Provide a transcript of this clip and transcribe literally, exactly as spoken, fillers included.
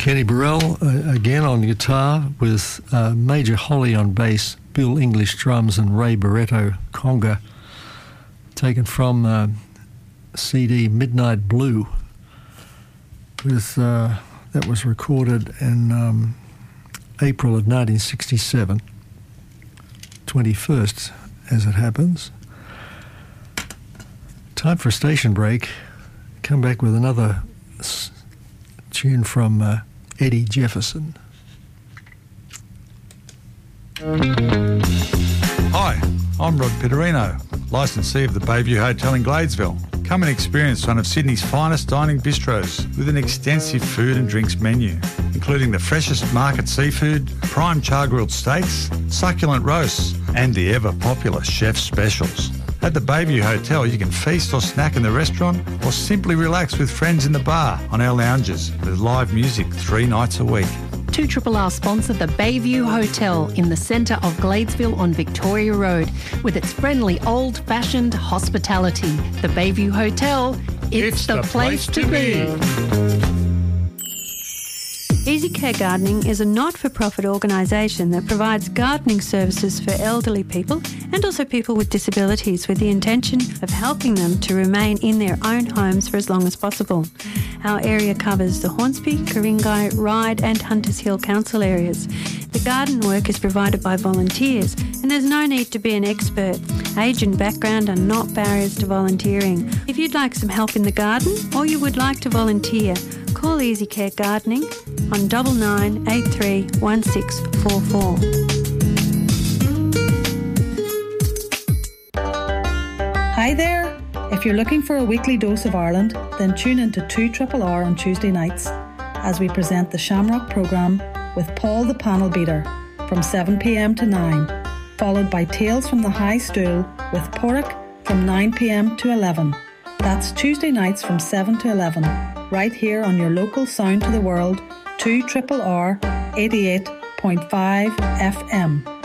Kenny Burrell uh, again on guitar with uh, Major Holly on bass, Bill English drums and Ray Barretto conga, taken from uh, C D Midnight Blue. With uh, that was recorded in um, April of nineteen sixty-seven, twenty-first as it happens. Time for a station break. Come back with another s- tune from uh, Eddie Jefferson. Hi, I'm Rod Pitterino, licensee of the Bayview Hotel in Gladesville. Come and experience one of Sydney's finest dining bistros with an extensive food and drinks menu, including the freshest market seafood, prime char-grilled steaks, succulent roasts, and the ever-popular chef's specials. At the Bayview Hotel, you can feast or snack in the restaurant or simply relax with friends in the bar on our lounges with live music three nights a week. two R R R sponsor the Bayview Hotel in the centre of Gladesville on Victoria Road with its friendly old-fashioned hospitality. The Bayview Hotel, it's, It's the, the place, place to to be. Easy Care Gardening is a not-for-profit organisation that provides gardening services for elderly people and also people with disabilities with the intention of helping them to remain in their own homes for as long as possible. Our area covers the Hornsby, Ku-ring-gai, Ryde and Hunters Hill council areas. The garden work is provided by volunteers and there's no need to be an expert. Age and background are not barriers to volunteering. If you'd like some help in the garden or you would like to volunteer, call Easy Care Gardening on double nine eight three one six four four. Hi there! If you're looking for a weekly dose of Ireland, then tune into two R R R on Tuesday nights as we present the Shamrock programme with Paul the Panel Beater from seven p.m. to nine, followed by Tales from the High Stool with Porrick from nine p.m. to eleven. That's Tuesday nights from seven to eleven, right here on your local Sound to the World, two R R R eighty-eight point five F M.